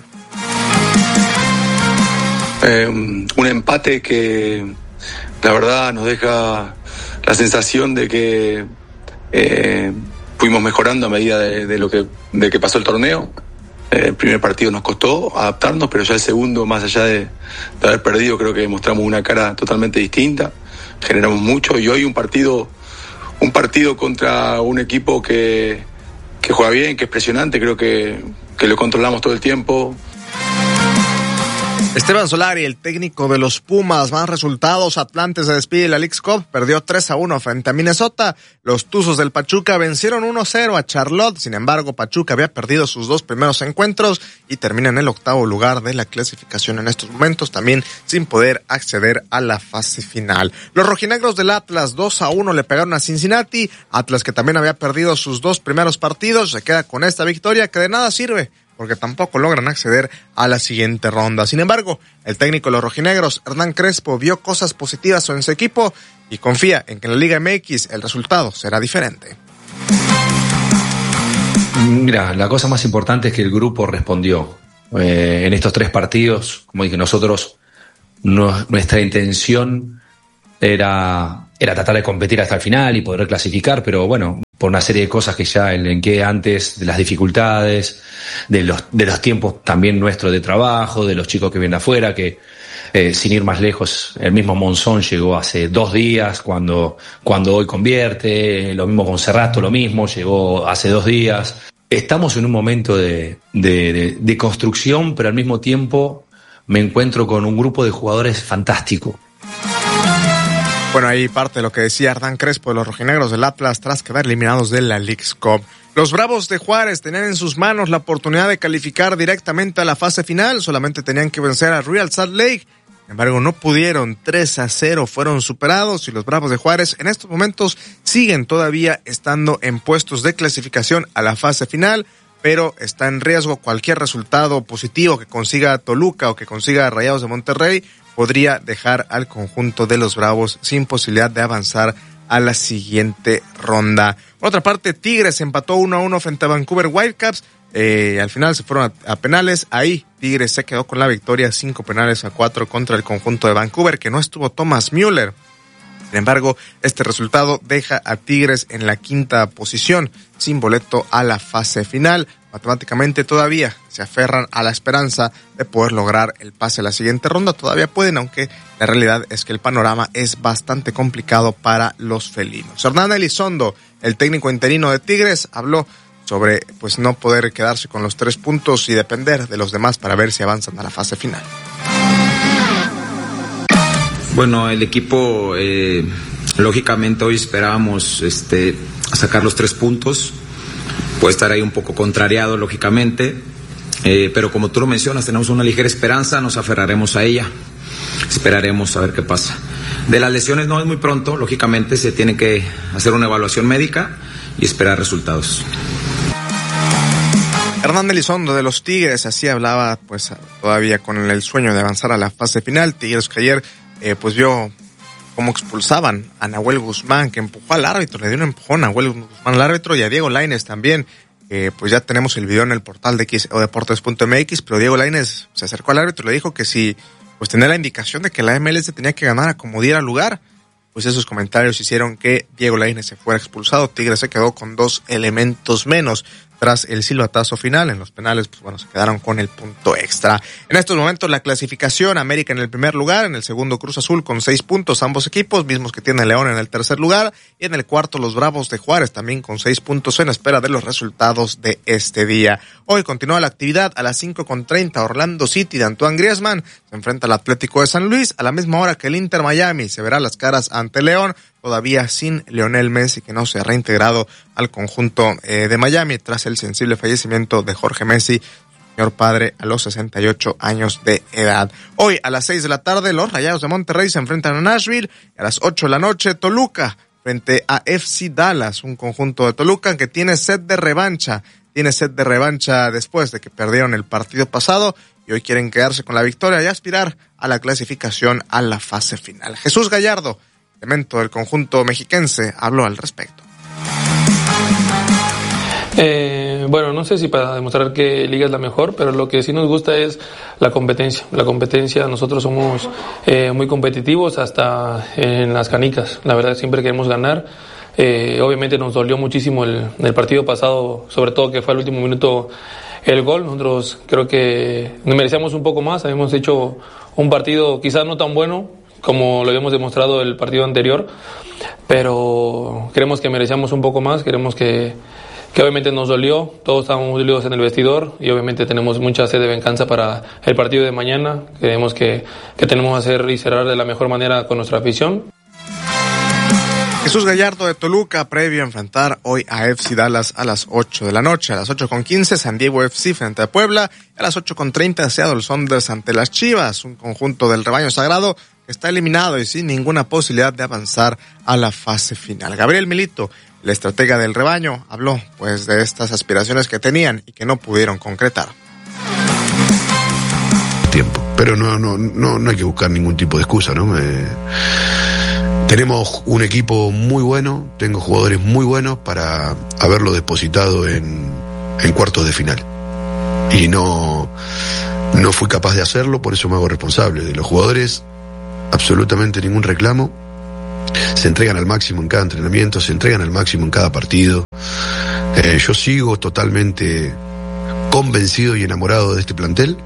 Un empate que la verdad nos deja la sensación de que fuimos mejorando a medida de que pasó el torneo. El primer partido nos costó adaptarnos, pero ya el segundo, más allá de haber perdido, creo que mostramos una cara totalmente distinta, generamos mucho, y hoy un partido contra un equipo que juega bien, que es presionante, creo que lo controlamos todo el tiempo. Esteban Solari, el técnico de los Pumas, más resultados. Atlantes se despide de la Leagues Cup, perdió 3-1 frente a Minnesota. Los Tuzos del Pachuca vencieron 1-0 a Charlotte. Sin embargo, Pachuca había perdido sus 2 primeros encuentros y termina en el 8º lugar de la clasificación en estos momentos, también sin poder acceder a la fase final. Los rojinegros del Atlas 2-1 le pegaron a Cincinnati. Atlas, que también había perdido sus 2 primeros partidos, se queda con esta victoria que de nada sirve, porque tampoco logran acceder a la siguiente ronda. Sin embargo, el técnico de los rojinegros, Hernán Crespo, vio cosas positivas en su equipo y confía en que en la Liga MX el resultado será diferente. Mira, la cosa más importante es que el grupo respondió. En estos 3 partidos, como dije, nosotros, nuestra intención era tratar de competir hasta el final y poder clasificar, pero bueno, por una serie de cosas que ya elenqué antes, de las dificultades, de los tiempos también nuestros de trabajo, de los chicos que vienen afuera, que sin ir más lejos, el mismo Monzón llegó hace 2 días cuando hoy convierte, lo mismo con Cerrato, lo mismo, llegó hace 2 días. Estamos en un momento de construcción, pero al mismo tiempo me encuentro con un grupo de jugadores fantástico. Bueno, ahí parte de lo que decía Hernán Crespo de los rojinegros del Atlas tras quedar eliminados de la Leagues Cup. Los Bravos de Juárez tenían en sus manos la oportunidad de calificar directamente a la fase final, solamente tenían que vencer a Real Salt Lake. Sin embargo, no pudieron, 3-0 fueron superados y los Bravos de Juárez en estos momentos siguen todavía estando en puestos de clasificación a la fase final, pero está en riesgo cualquier resultado positivo que consiga Toluca o que consiga Rayados de Monterrey, podría dejar al conjunto de los Bravos sin posibilidad de avanzar a la siguiente ronda. Por otra parte, Tigres empató 1-1 frente a Vancouver Whitecaps. Al final se fueron a penales. Ahí Tigres se quedó con la victoria 5-4 contra el conjunto de Vancouver, que no estuvo Thomas Müller. Sin embargo, este resultado deja a Tigres en la 5ª posición, sin boleto a la fase final. Matemáticamente todavía se aferran a la esperanza de poder lograr el pase a la siguiente ronda. Todavía pueden, aunque la realidad es que el panorama es bastante complicado para los felinos. Hernán Elizondo, el técnico interino de Tigres, habló sobre no poder quedarse con los 3 puntos y depender de los demás para ver si avanzan a la fase final. Bueno, el equipo, lógicamente hoy esperábamos sacar los 3 puntos. Puede estar ahí un poco contrariado, lógicamente, pero como tú lo mencionas, tenemos una ligera esperanza, nos aferraremos a ella, esperaremos a ver qué pasa. De las lesiones no es muy pronto, lógicamente se tiene que hacer una evaluación médica y esperar resultados. Hernán Elizondo de los Tigres, así hablaba todavía con el sueño de avanzar a la fase final. Tigres que ayer vio cómo expulsaban a Nahuel Guzmán, que empujó al árbitro, le dio un empujón a Nahuel Guzmán al árbitro y a Diego Lainez también. Ya tenemos el video en el portal de XODeportes.mx, pero Diego Lainez se acercó al árbitro y le dijo que si tenía la indicación de que la MLS tenía que ganar a como diera lugar, esos comentarios hicieron que Diego Lainez se fuera expulsado. Tigres se quedó con 2 elementos menos tras el silbatazo final. En los penales, se quedaron con el punto extra. En estos momentos la clasificación, América en el primer lugar, en el segundo Cruz Azul con 6 puntos, ambos equipos, mismos que tiene León en el tercer lugar, y en el cuarto los Bravos de Juárez también con 6 puntos en espera de los resultados de este día. Hoy continúa la actividad a las 5:30, Orlando City de Antoine Griezmann se enfrenta al Atlético de San Luis, a la misma hora que el Inter Miami se verá las caras ante León, todavía sin Lionel Messi, que no se ha reintegrado al conjunto de Miami tras el sensible fallecimiento de Jorge Messi, señor padre, a los 68 años de edad. Hoy a las 6 de la tarde los Rayados de Monterrey se enfrentan a Nashville, y a las 8 de la noche Toluca frente a FC Dallas, un conjunto de Toluca que tiene sed de revancha después de que perdieron el partido pasado y hoy quieren quedarse con la victoria y aspirar a la clasificación a la fase final. Jesús Gallardo, elemento del conjunto mexiquense, habló al respecto. No sé si para demostrar que Liga es la mejor, pero lo que sí nos gusta es la competencia. La competencia, nosotros somos muy competitivos hasta en las canicas. La verdad, siempre queremos ganar. Obviamente nos dolió muchísimo el partido pasado, sobre todo que fue al último minuto el gol. Nosotros creo que nos merecíamos un poco más. Habíamos hecho un partido quizás no tan bueno como lo habíamos demostrado el partido anterior, pero creemos que merecíamos un poco más, queremos que obviamente nos dolió, todos estábamos muy dolidos en el vestidor y obviamente tenemos mucha sed de venganza para el partido de mañana. Creemos que tenemos que hacer y cerrar de la mejor manera con nuestra afición. Jesús Gallardo de Toluca, previo a enfrentar hoy a FC Dallas a las 8 de la noche. A las 8:15, San Diego FC frente a Puebla. A las 8:30, Seattle Sounders ante las Chivas, un conjunto del rebaño sagrado que está eliminado y sin ninguna posibilidad de avanzar a la fase final. Gabriel Milito, el estratega del rebaño, habló pues de estas aspiraciones que tenían y que no pudieron concretar. Tiempo, pero no hay que buscar ningún tipo de excusa, ¿no? Tenemos un equipo muy bueno, tengo jugadores muy buenos para haberlo depositado en cuartos de final. Y no fui capaz de hacerlo, por eso me hago responsable. De los jugadores, absolutamente ningún reclamo. Se entregan al máximo en cada entrenamiento, se entregan al máximo en cada partido. Yo sigo totalmente convencido y enamorado de este plantel.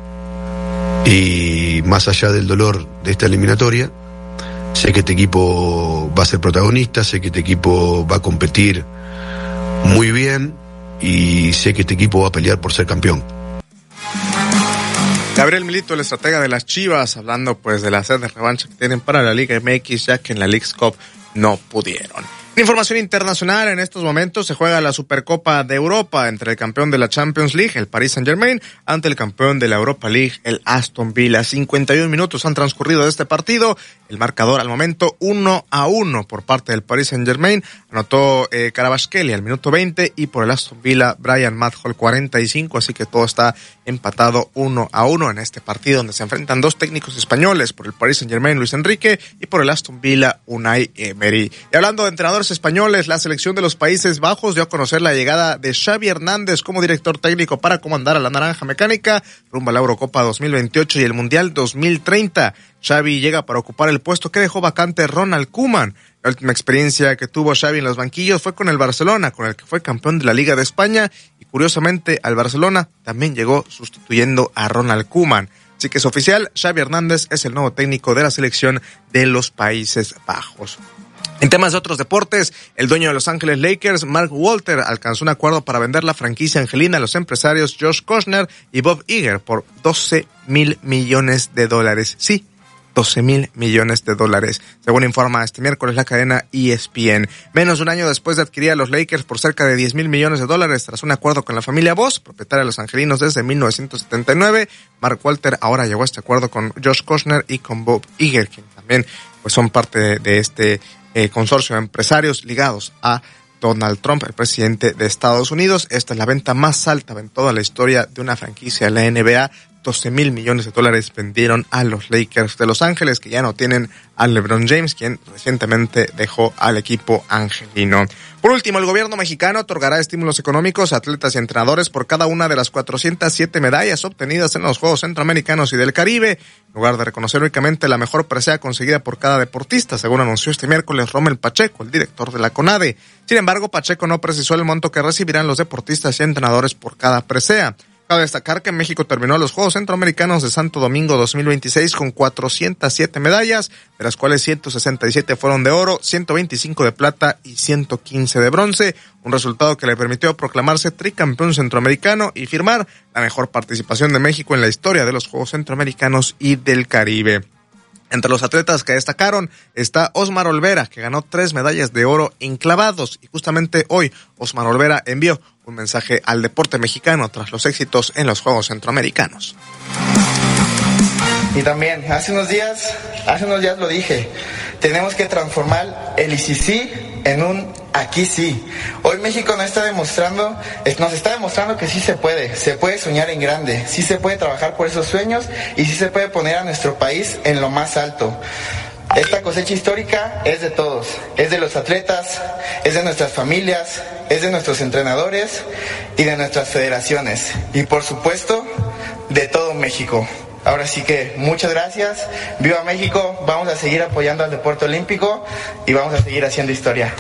Y más allá del dolor de esta eliminatoria, sé que este equipo va a ser protagonista, sé que este equipo va a competir muy bien y sé que este equipo va a pelear por ser campeón. Gabriel Milito, el estratega de las Chivas, hablando pues de la sed de revancha que tienen para la Liga MX, ya que en la Leagues Cup no pudieron. En información internacional, en estos momentos se juega la Supercopa de Europa entre el campeón de la Champions League, el Paris Saint-Germain, ante el campeón de la Europa League, el Aston Villa. 51 minutos han transcurrido de este partido. El marcador al momento 1-1 por parte del Paris Saint-Germain. Anotó Kvaratskhelia al minuto 20 y por el Aston Villa, Brian Madhol 45. Así que todo está empatado 1-1 en este partido donde se enfrentan dos técnicos españoles. Por el Paris Saint-Germain, Luis Enrique, y por el Aston Villa, Unai Emery. Y hablando de entrenadores españoles, la selección de los Países Bajos dio a conocer la llegada de Xavi Hernández como director técnico para comandar a la Naranja Mecánica rumbo a la Eurocopa 2028 y el Mundial 2030. Xavi llega para ocupar el puesto que dejó vacante Ronald Koeman. La última experiencia que tuvo Xavi en los banquillos fue con el Barcelona, con el que fue campeón de la Liga de España, y curiosamente al Barcelona también llegó sustituyendo a Ronald Koeman. Así que es oficial, Xavi Hernández es el nuevo técnico de la selección de los Países Bajos. En temas de otros deportes, el dueño de Los Ángeles Lakers, Mark Walter, alcanzó un acuerdo para vender la franquicia angelina a los empresarios Josh Kostner y Bob Iger por $12,000 millones. Sí, $12,000 millones. Según informa este miércoles la cadena ESPN. Menos de un año después de adquirir a los Lakers por cerca de $10,000 millones, tras un acuerdo con la familia Voss, propietaria de los angelinos desde 1979, Mark Walter ahora llegó a este acuerdo con Josh Kostner y con Bob Iger, quien también pues son parte de este consorcio de empresarios ligados a Donald Trump, el presidente de Estados Unidos. Esta es la venta más alta en toda la historia de una franquicia de la NBA. $12,000 millones vendieron a los Lakers de Los Ángeles, que ya no tienen a LeBron James, quien recientemente dejó al equipo angelino. Por último, el gobierno mexicano otorgará estímulos económicos a atletas y entrenadores por cada una de las 407 medallas obtenidas en los Juegos Centroamericanos y del Caribe, en lugar de reconocer únicamente la mejor presea conseguida por cada deportista, según anunció este miércoles Rommel Pacheco, el director de la CONADE. Sin embargo, Pacheco no precisó el monto que recibirán los deportistas y entrenadores por cada presea. Cabe destacar que México terminó los Juegos Centroamericanos de Santo Domingo 2026 con 407 medallas, de las cuales 167 fueron de oro, 125 de plata y 115 de bronce, un resultado que le permitió proclamarse tricampeón centroamericano y firmar la mejor participación de México en la historia de los Juegos Centroamericanos y del Caribe. Entre los atletas que destacaron está Osmar Olvera, que ganó 3 medallas de oro en clavados, y justamente hoy Osmar Olvera envió un mensaje al deporte mexicano tras los éxitos en los Juegos Centroamericanos. Y también, hace unos días lo dije, tenemos que transformar el ICC en un aquí sí. Hoy México nos está demostrando que sí se puede soñar en grande, sí se puede trabajar por esos sueños y sí se puede poner a nuestro país en lo más alto. Esta cosecha histórica es de todos, es de los atletas, es de nuestras familias, es de nuestros entrenadores y de nuestras federaciones y por supuesto de todo México. Ahora sí que muchas gracias, viva México, vamos a seguir apoyando al deporte olímpico y vamos a seguir haciendo historia.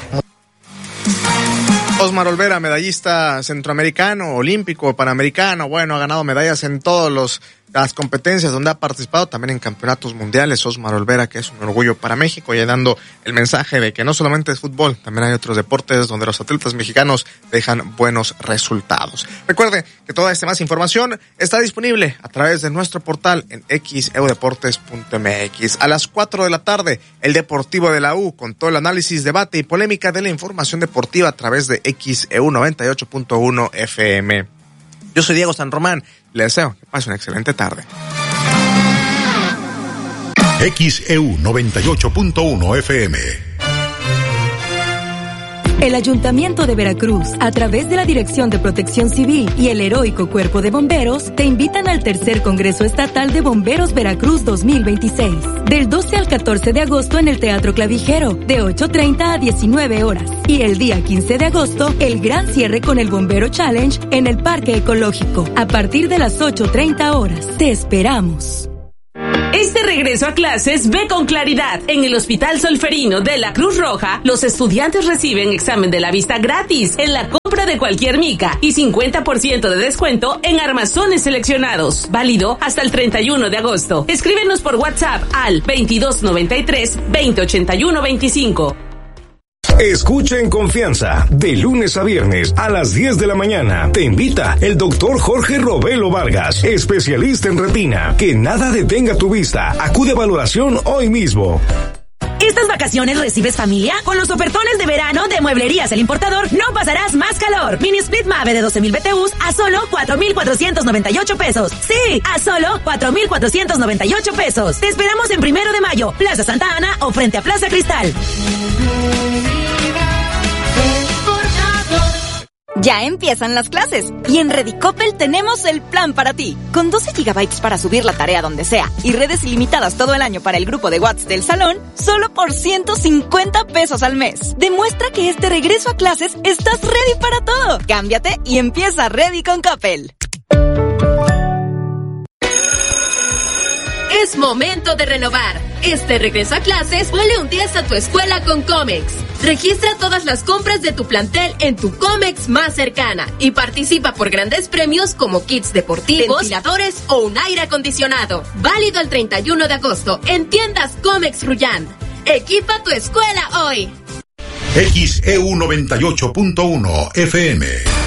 Osmar Olvera, medallista centroamericano, olímpico, panamericano, bueno, ha ganado medallas en todos los las competencias donde ha participado, también en campeonatos mundiales. Osmar Olvera, que es un orgullo para México, y dando el mensaje de que no solamente es fútbol, también hay otros deportes donde los atletas mexicanos dejan buenos resultados. Recuerde que toda esta más información está disponible a través de nuestro portal en xeudeportes.mx. A las 4 de la tarde, el Deportivo de la U, con todo el análisis, debate y polémica de la información deportiva a través de XEU 98.1 FM. Yo soy Diego San Román, le deseo que pase una excelente tarde. XEU 98.1 FM. El Ayuntamiento de Veracruz, a través de la Dirección de Protección Civil y el Heroico Cuerpo de Bomberos, te invitan al Tercer Congreso Estatal de Bomberos Veracruz 2026, del 12 al 14 de agosto en el Teatro Clavijero, de 8:30 a 19 horas. Y el día 15 de agosto, el gran cierre con el Bombero Challenge en el Parque Ecológico, a partir de las 8:30 horas. Te esperamos. Este regreso a clases ve con claridad. En el Hospital Solferino de la Cruz Roja, los estudiantes reciben examen de la vista gratis en la compra de cualquier mica y 50% de descuento en armazones seleccionados. Válido hasta el 31 de agosto. Escríbenos por WhatsApp al 2293 2081 25. Escucha en confianza, de lunes a viernes a las 10 de la mañana. Te invita el doctor Jorge Robelo Vargas, especialista en retina. Que nada detenga tu vista. Acude a valoración hoy mismo. ¿Estas vacaciones recibes familia? Con los ofertones de verano de Mueblerías El Importador no pasarás más calor. Mini Split Mave de 12,000 BTUs a solo 4,498 pesos. Sí, a solo 4,498 pesos. Te esperamos en 1 de mayo, Plaza Santa Ana o frente a Plaza Cristal. Ya empiezan las clases y en Redicopel tenemos el plan para ti. Con 12 gigabytes para subir la tarea donde sea y redes ilimitadas todo el año para el grupo de WhatsApp del salón, solo por 150 pesos al mes. Demuestra que este regreso a clases estás ready para todo. Cámbiate y empieza Ready con Coppel. Es momento de renovar. Este regreso a clases, ponle un 10 a tu escuela con Comex. Registra todas las compras de tu plantel en tu Comex más cercana y participa por grandes premios como kits deportivos, ventiladores o un aire acondicionado. Válido el 31 de agosto en tiendas Comex Rullán. Equipa tu escuela hoy. XEU 98.1 FM.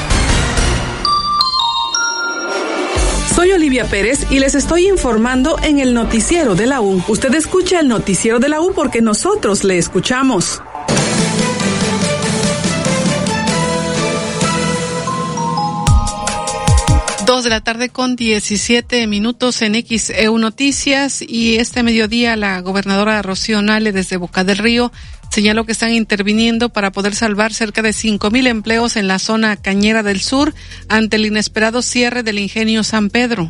Soy Olivia Pérez y les estoy informando en el Noticiero de la U. Usted escucha el Noticiero de la U porque nosotros le escuchamos. 2 de la tarde con 17 minutos en XEU Noticias, y este mediodía la gobernadora Rocío Nale desde Boca del Río señaló que están interviniendo para poder salvar cerca de 5,000 empleos en la zona cañera del sur ante el inesperado cierre del ingenio San Pedro.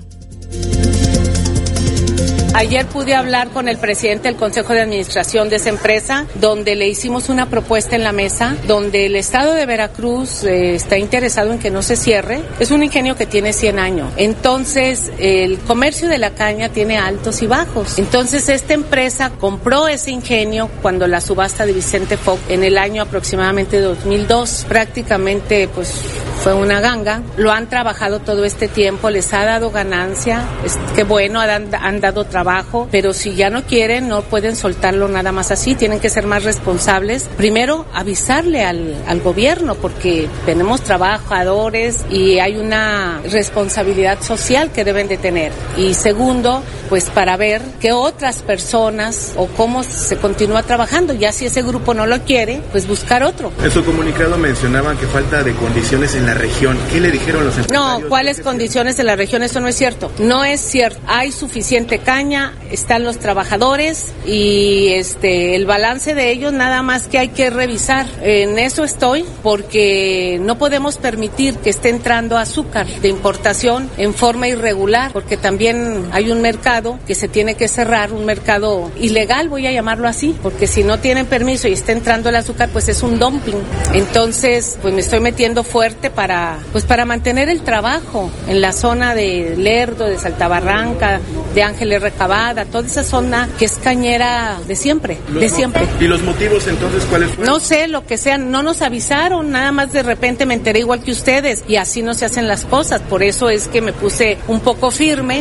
Ayer pude hablar con el presidente del Consejo de Administración de esa empresa, donde le hicimos una propuesta en la mesa, donde el Estado de Veracruz está interesado en que no se cierre. Es un ingenio que tiene 100 años. Entonces, el comercio de la caña tiene altos y bajos. Entonces, esta empresa compró ese ingenio cuando la subasta de Vicente Fox en el año aproximadamente 2002. Prácticamente, pues, fue una ganga. Lo han trabajado todo este tiempo, les ha dado ganancia. Qué bueno, han dado trabajo, pero si ya no quieren, no pueden soltarlo nada más así, tienen que ser más responsables. Primero, avisarle al gobierno, porque tenemos trabajadores y hay una responsabilidad social que deben de tener. Y segundo, pues para ver qué otras personas o cómo se continúa trabajando, ya si ese grupo no lo quiere, pues buscar otro. En su comunicado mencionaban que falta de condiciones en la región. ¿Qué le dijeron los empresarios? No, ¿cuáles condiciones en la región? Eso no es cierto. No es cierto. Hay suficiente caña, están los trabajadores y el balance de ellos nada más que hay que revisar. En eso estoy, porque no podemos permitir que esté entrando azúcar de importación en forma irregular, porque también hay un mercado que se tiene que cerrar, un mercado ilegal, voy a llamarlo así, porque si no tienen permiso y está entrando el azúcar, pues es un dumping. Entonces, pues me estoy metiendo fuerte para mantener el trabajo en la zona de Lerdo, de Saltabarranca, de Ángeles Recabada, toda esa zona que es cañera de siempre, ¿Y los motivos entonces cuáles fueron? No sé, lo que sean, no nos avisaron, nada más de repente me enteré igual que ustedes, y así no se hacen las cosas. Por eso es que me puse un poco firme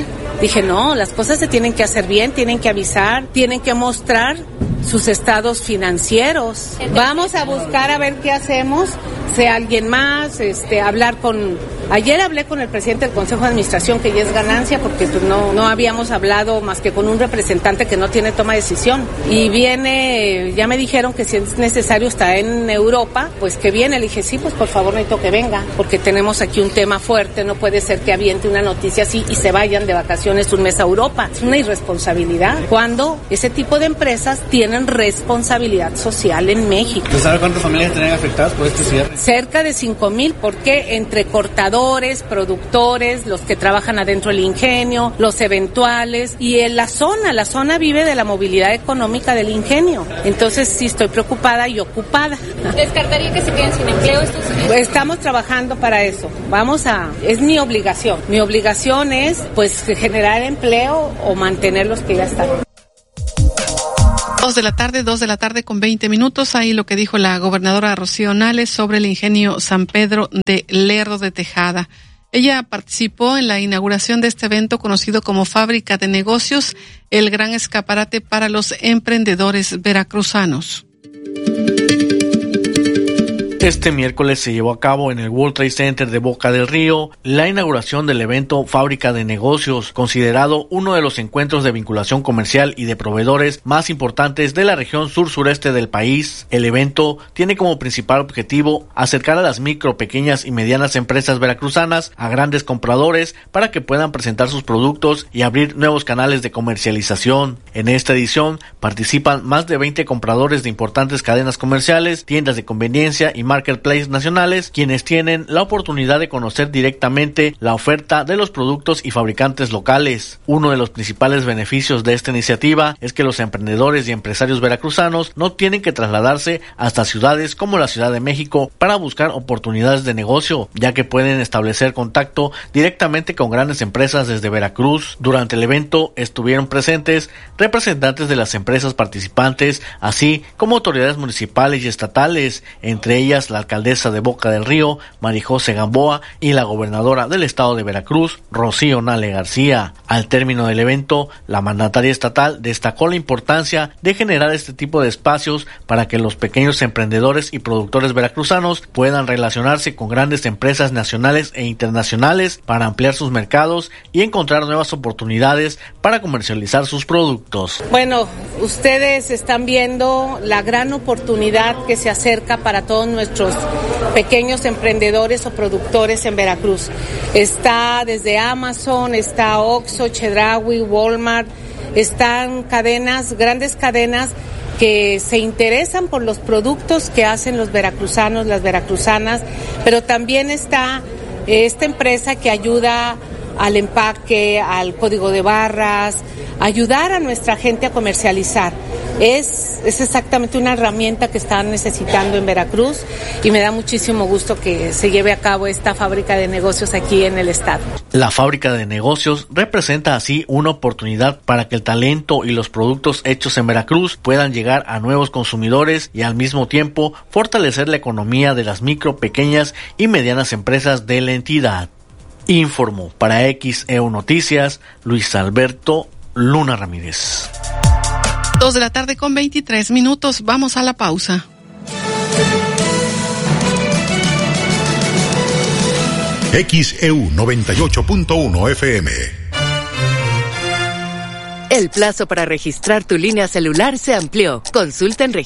Dije, no, las cosas se tienen que hacer bien, tienen que avisar, tienen que mostrar sus estados financieros. Vamos a buscar a ver qué hacemos, sea alguien más, hablar con... Ayer hablé con el presidente del Consejo de Administración, que ya es ganancia, porque pues no habíamos hablado más que con un representante que no tiene toma de decisión. Y viene, ya me dijeron que si es necesario está en Europa, pues que viene. Le dije, sí, pues por favor necesito que venga, porque tenemos aquí un tema fuerte, no puede ser que aviente una noticia así y se vayan de vacaciones un mes a Europa. Es una irresponsabilidad, cuando ese tipo de empresas tienen responsabilidad social en México. ¿Sabe cuántas familias estarían afectadas por este cierre? Cerca de 5,000, porque entre cortadores, productores, los que trabajan adentro del ingenio, los eventuales, y en la zona vive de la movilidad económica del ingenio. Entonces sí estoy preocupada y ocupada. ¿Descartaría que se queden sin empleo estos? Estamos trabajando para eso. Es mi obligación. Mi obligación es pues generar empleo o mantener los que ya están. 2 de la tarde con 20 minutos. Ahí lo que dijo la gobernadora Rocío Nale sobre el ingenio San Pedro de Lerdo de Tejada. Ella participó en la inauguración de este evento conocido como Fábrica de Negocios, el gran escaparate para los emprendedores veracruzanos. Este miércoles se llevó a cabo en el World Trade Center de Boca del Río la inauguración del evento Fábrica de Negocios, considerado uno de los encuentros de vinculación comercial y de proveedores más importantes de la región sur-sureste del país. El evento tiene como principal objetivo acercar a las micro, pequeñas y medianas empresas veracruzanas a grandes compradores para que puedan presentar sus productos y abrir nuevos canales de comercialización. En esta edición participan más de 20 compradores de importantes cadenas comerciales, tiendas de conveniencia y marketplace nacionales, quienes tienen la oportunidad de conocer directamente la oferta de los productos y fabricantes locales. Uno de los principales beneficios de esta iniciativa es que los emprendedores y empresarios veracruzanos no tienen que trasladarse hasta ciudades como la Ciudad de México para buscar oportunidades de negocio, ya que pueden establecer contacto directamente con grandes empresas desde Veracruz. Durante el evento estuvieron presentes representantes de las empresas participantes, así como autoridades municipales y estatales, entre ellas la alcaldesa de Boca del Río, Marijose Gamboa, y la gobernadora del estado de Veracruz, Rocío Nale García. Al término del evento, la mandataria estatal destacó la importancia de generar este tipo de espacios para que los pequeños emprendedores y productores veracruzanos puedan relacionarse con grandes empresas nacionales e internacionales para ampliar sus mercados y encontrar nuevas oportunidades para comercializar sus productos. Bueno, ustedes están viendo la gran oportunidad que se acerca para todos nuestros pequeños emprendedores o productores en Veracruz. Está desde Amazon, está Oxxo, Chedraui, Walmart, están grandes cadenas que se interesan por los productos que hacen los veracruzanos, las veracruzanas, pero también está esta empresa que ayuda al empaque, al código de barras, ayudar a nuestra gente a comercializar. Es exactamente una herramienta que están necesitando en Veracruz y me da muchísimo gusto que se lleve a cabo esta fábrica de negocios aquí en el estado. La fábrica de negocios representa así una oportunidad para que el talento y los productos hechos en Veracruz puedan llegar a nuevos consumidores y al mismo tiempo fortalecer la economía de las micro, pequeñas y medianas empresas de la entidad. Informó para XEU Noticias Luis Alberto Luna Ramírez. 2 de la tarde con 23 minutos. Vamos a la pausa. XEU 98.1 FM. El plazo para registrar tu línea celular se amplió. Consulta en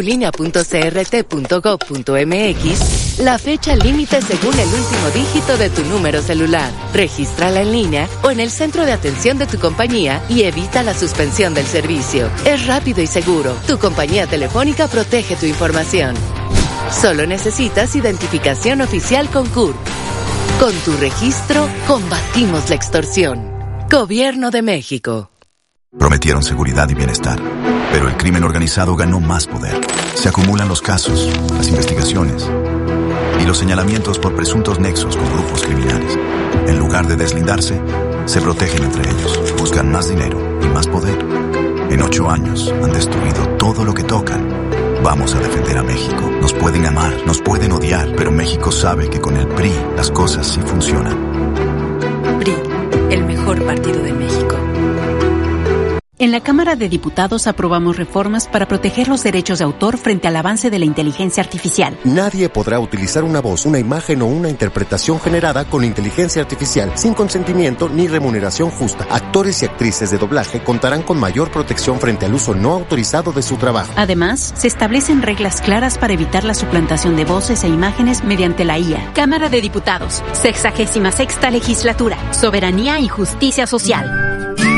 registratulínea.crt.gov.mx la fecha límite según el último dígito de tu número celular. Regístrala en línea o en el centro de atención de tu compañía y evita la suspensión del servicio. Es rápido y seguro. Tu compañía telefónica protege tu información. Solo necesitas identificación oficial con CURP. Con tu registro, combatimos la extorsión. Gobierno de México. Prometieron seguridad y bienestar, pero el crimen organizado ganó más poder. Se acumulan los casos, las investigaciones y los señalamientos por presuntos nexos con grupos criminales. En lugar de deslindarse, se protegen entre ellos, buscan más dinero y más poder. En 8 años han destruido todo lo que tocan. Vamos a defender a México. Nos pueden amar, nos pueden odiar, pero México sabe que con el PRI las cosas sí funcionan. PRI, el mejor partido de México. En la Cámara de Diputados aprobamos reformas para proteger los derechos de autor frente al avance de la inteligencia artificial. Nadie podrá utilizar una voz, una imagen o una interpretación generada con inteligencia artificial sin consentimiento ni remuneración justa. Actores y actrices de doblaje contarán con mayor protección frente al uso no autorizado de su trabajo. Además, se establecen reglas claras para evitar la suplantación de voces e imágenes mediante la IA. Cámara de Diputados, 66ª Legislatura, Soberanía y Justicia Social.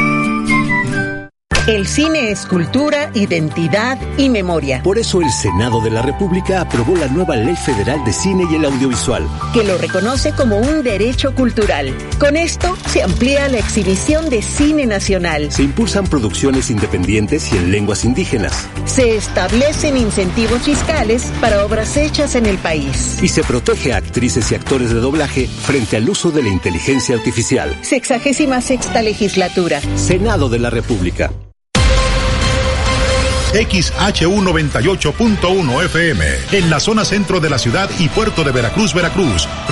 El cine es cultura, identidad y memoria. Por eso el Senado de la República aprobó la nueva Ley Federal de Cine y el Audiovisual, que lo reconoce como un derecho cultural. Con esto se amplía la exhibición de cine nacional. Se impulsan producciones independientes y en lenguas indígenas. Se establecen incentivos fiscales para obras hechas en el país. Y se protege a actrices y actores de doblaje frente al uso de la inteligencia artificial. 66ª Legislatura. Senado de la República. XHU 98.1 FM, en la zona centro de la ciudad y puerto de Veracruz, Veracruz.